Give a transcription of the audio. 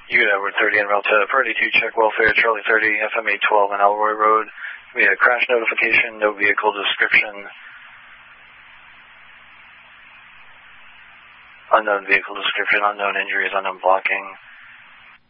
You got Edward 30 en route to Purdy 2, check welfare, Charlie 30, FM 812 on Elroy Road. We had a crash notification, no vehicle description. Unknown vehicle description, unknown injuries, unknown blocking.